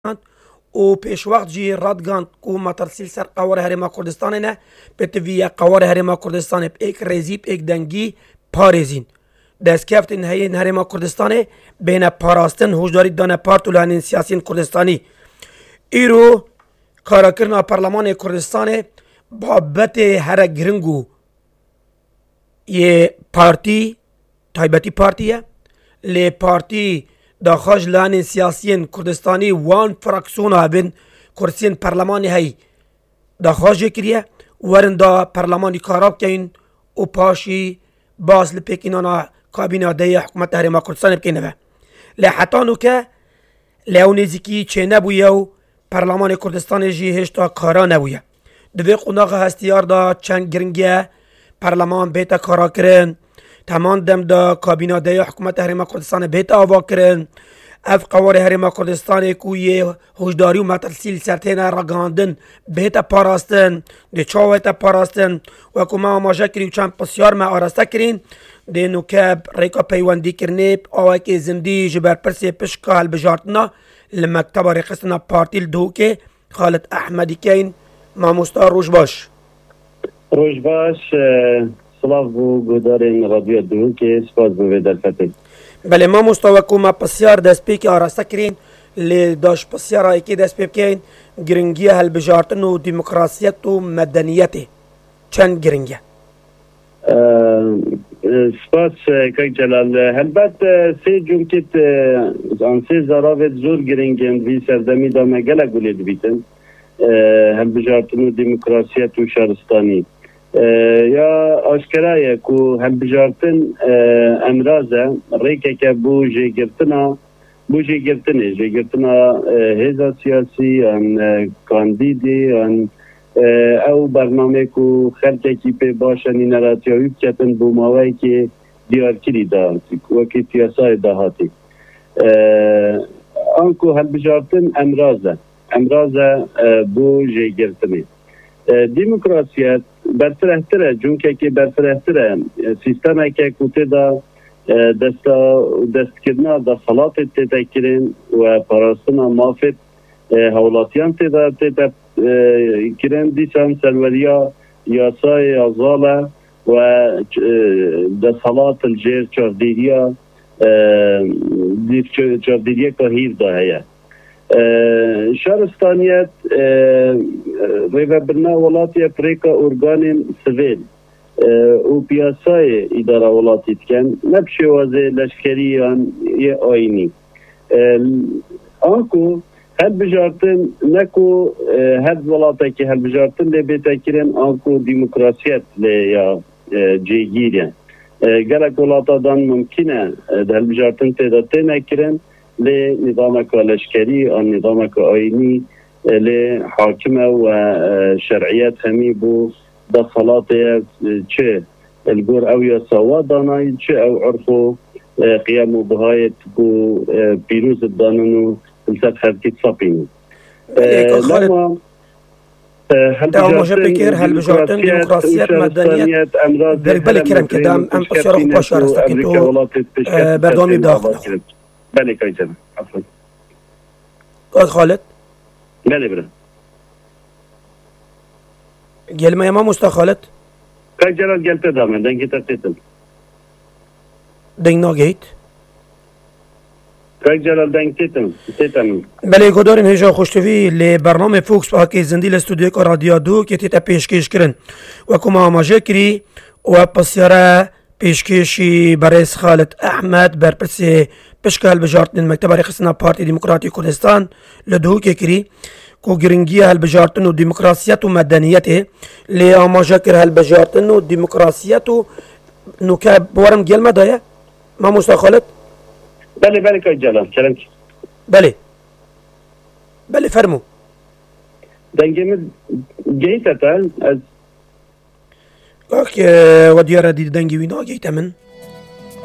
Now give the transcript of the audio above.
و پیشوقت جی رادگاند کو مترسیل سر قوار هرما کردستان نه به توی قوار هرما کردستان ایک رزیب ایک دنگی پارزین دستکفت نهایی هرما کردستان بین پاراستن هوشداری دانه پارتولان سیاسین کردستانی ایرو کارکرنا پارلمان کردستان بابت هر گرنگو یه پارتی تایبتی پارتیه لی پارتی داخل لان سیاسیین کردستانی وان فراکسیون هبن کرسین پارلمانی هی داخل کریه ورن دا پارلمانی کاراب کین و پاشی باز لپیکینانا کابینه دی حکومت هرما کردستان بکینه به لی حتی نوکه لیو نزیکی چه نبویه و پارلمان کردستان جی هشتا کارا نبویه دوی قناغ هستیار دا چند گرنگیه پارلمان بیتا کارا کرن تمام دم دا کابینه دی حکومت هرما کردستان بیتا آوا کرن اف قوار هرما کردستان کوی هوشداری و مترسیل سرتین رگاندن بیتا پاراستن دی چاویتا پاراستن و کما ماجه کری و چند پسیار ما آراسته کرین دی نوکه ریکا پیوندی کرنه آوه که زندی جبر پرسی پشکا هلبجارتنا لمکتب ریقستنا پارتی لدوکه خالد احمدی کین ماموستا روش باش روش باش سلاف بو گودارین رادیو دوکه سپاس بو در فتح بله ماموستا وکو ما پسیار دست پی که آراسته کرین لی داش پسیار هایی که دست پی بکین گرنگی هلبجارتن و دموکراسیت و مدنیت چند گرنگی سپاس که جلال هلبت سه جمکت آن سه زراوت زور گرنگین وی سردمی دامه گله گولید بیتن هلبجارتن و دموکراسیت و شهرستانی یا آشکرایه که هلبجارتن امرازه ریکه که بو جیگرتنه هزا سیاسی ان کاندیدی ان او برنامه که خلقه کی پی باشن این راتیاوی بکتن بو ماوی که دیار کری دا وکی سیاسای دهاتی آنکو هلبجارتن امرازه بو جیگرتنه دموکراسیت برفرهتره جونکه که برفرهتره سیستمه که کوته دا دستکرنا دا خلاط تیتا کرن و پاراستنا مافت هولاتیان تیتا کرن دیسان سروریا یاسای ازاله و دا صلاة الجير چاردیریا چاردیریا که هیر دا هیا شهرستانیت ریوه برنا ولاتی افریقا ارگان سویل و پیاسای اداره ولاتی کن نبشه وازه لشکری یه آینی آنکو هر بجارتن نکو هر ولاتی که هر بجارتن لی بیتا کرن آنکو دموکراسیت لی یا جیگیرن گلک ولاتا دان ممکنه هر بجارتن تیداته نکرن لی نظام که لشکری آن نظام که آینی لی حاکمه و شرعیت همی بو دا صلاته چه الگور او یا سوا دانای چه او عرفو قیامو بهایت بو پیروز دانونو السات حرکت صابینو لما هل بجارتن دموکراسیت مدنیت بله کرم که دام ام بسیار خوب باشه راسته که تو بردامی بداخل بله که جنم عفوا خالد بله بله گلمه ما مستا خالد که جلال گلته دامه دنگی ترتیتم دنگ ناگهید که جلال دنگ تیتم بله گدارین هجا خوشتوی لی برنامه فوکس با که زندی لستودیو که رادیو دو که تیتا پیشکش کرن و کما آماجه کری و پسیاره پیشکشی برایس خالد احمد بر پرسی پشکال بجارتن مکتب ریقستنا پارتی دموکراتی کردستان لدهو که کری کو گرنگی هلبجارتن و دموکراسیت و مدنیت لی آماجه کر هلبجارتن و دموکراسیت و نوکه بورم گلمه دایه ما مستا خالد بله که جلال کرم بله فرمو دنگیم گیتا تا از که ودیاره دید دنگی وینا گیتا من